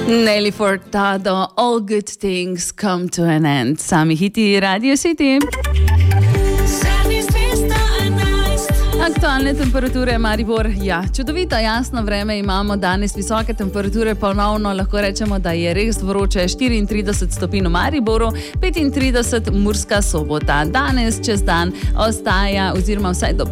Nelly Furtado, All Good Things Come to an End. Sami hiti Radio City. Aktualne temperature Maribor, ja, čudovito jasno vreme imamo danes, visoke temperature ponovno, lahko rečemo, da je res vroče, 34 stopinj v Mariboru, 35 Murska Sobota. Danes čez dan ostaja, oziroma vsaj do,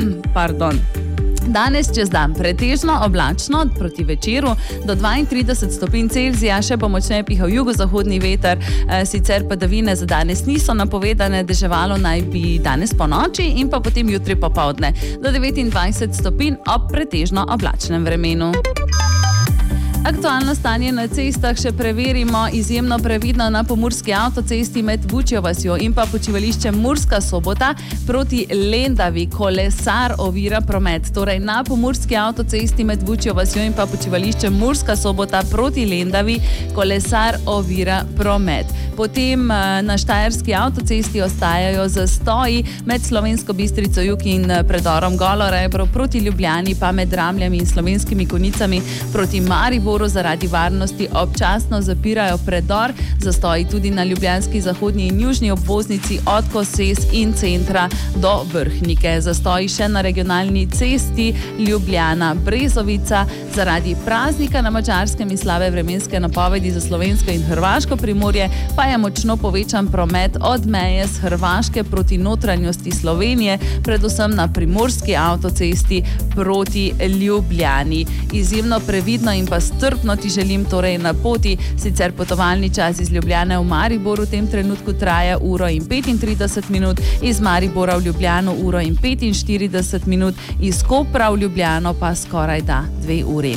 Danes čez dan pretežno oblačno proti večeru do 32 stopinj Celzija, še bo močneje pihal jugozahodni veter, sicer padavine za danes niso napovedane, deževalo naj bi danes po noči in pa potem jutri popoldne do 29 stopinj ob pretežno oblačnem vremenu. Aktualno stanje na cestah še preverimo izjemno previdno na pomurski avtocesti med Bučjo vasjo in pa počivališčem Murska Sobota proti Lendavi. Kolesar ovira promet. Torej na pomurski avtocesti med Bučjo vasjo in pa počivališčem Murska Sobota proti Lendavi kolesar ovira promet. Potem na štajerski avtocesti ostajajo zastoji med Slovensko Bistrico jug in predorom Golo Rebro proti Ljubljani, pa med Ramljami in Slovenskimi Konjicami proti Mariboru zaradi varnosti občasno zapirajo predor, zastoji tudi na ljubljanski zahodnji in južni obvoznici od Koses in centra do Vrhnike. Zastoji še na regionalni cesti Ljubljana-Brezovica zaradi praznika na Madžarskem in slabe vremenske napovedi za slovensko in hrvaško Primorje, pa je močno povečan promet od meje z Hrvaške proti notranjosti Slovenije, predvsem na primorski avtocesti proti Ljubljani. Izjemno previdno in pa strpno ti želim torej na poti, sicer potovalni čas iz Ljubljane v Maribor v tem trenutku traja 1:35 minut, iz Maribora v Ljubljano 1:45 minut, iz Kopra v Ljubljano pa skoraj da 2 uri.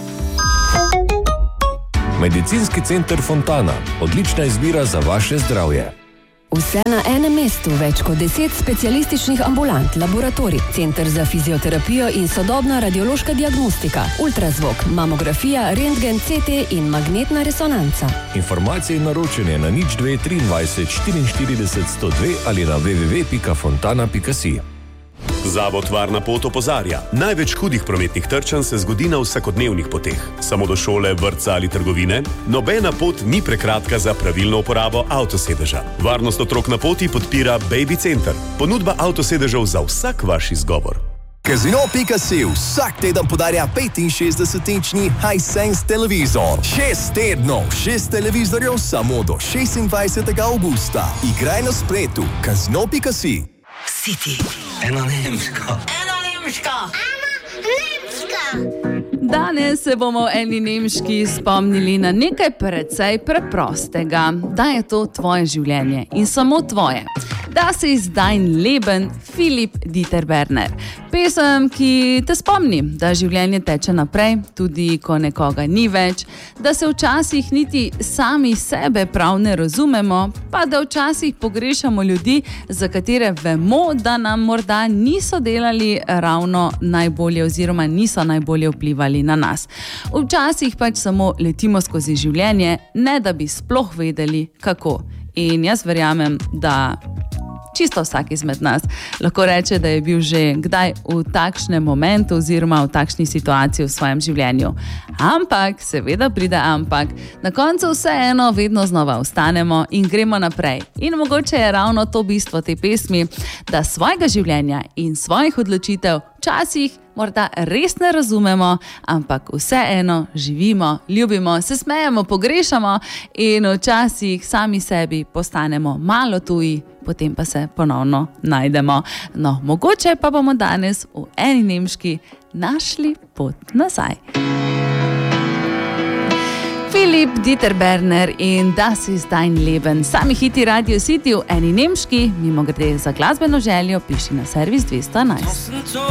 Medicinski center Fontana. Odlična izbira za vaše zdravje. Vse na enem mestu, več kot 10 specialističnih ambulant, laboratorij, center za fizioterapijo in sodobna radiološka diagnostika, ultrazvok, mamografija, rentgen, CT in magnetna resonanca. Informacije in naročanje na 02 23 44 102 ali na www.fontana.si. Zavod Varna pot opozarja. Največ hudih prometnih trčanj se zgodi na vsakodnevnih poteh. Samo do šole, vrtca ali trgovine. Nobena pot ni prekratka za pravilno uporabo avtosedeža. Varnost otrok na poti podpira Baby Center. Ponudba avtosedežev za vsak vaš izgovor. Casino.si vsak teden podarja 65-inčni Hisense televizor. 6 tednov, 6 televizorjev samo do 26. augusta. Igraj na spletu. Casino.si. City. Ena nemška. Danes se bomo eni nemški spomnili na nekaj precej preprostega, da je to tvoje življenje in samo tvoje. Das ist dein Leben, Philipp Dieter Berner. Pesem, ki te spomni, da življenje teče naprej, tudi ko nekoga ni več, da se včasih niti sami sebe prav ne razumemo, pa da včasih pogrešamo ljudi, za katere vemo, da nam morda niso delali ravno najbolje oziroma niso najbolje vplivali na nas. Včasih pač samo letimo skozi življenje, ne da bi sploh vedeli, kako. In jaz verjamem, da čisto vsak izmed nas lahko reče, da je bil že kdaj v takšnem momentu oziroma v takšni situaciji v svojem življenju. Ampak, seveda pride ampak, na koncu vseeno vedno znova vstanemo in gremo naprej. In mogoče je ravno to bistvo te pesmi, da svojega življenja in svojih odločitev včasih morda res ne razumemo, ampak vseeno živimo, ljubimo, se smejemo, pogrešamo in včasih sami sebi postanemo malo tuji, potem pa se ponovno najdemo. No, mogoče pa bomo danes v eni nemški našli pot nazaj. Philipp Dieter Berner in Das ist dein Leben. Sami hiti Radio City v eni nemški, mimogrede za glasbeno željo piši na servis 211.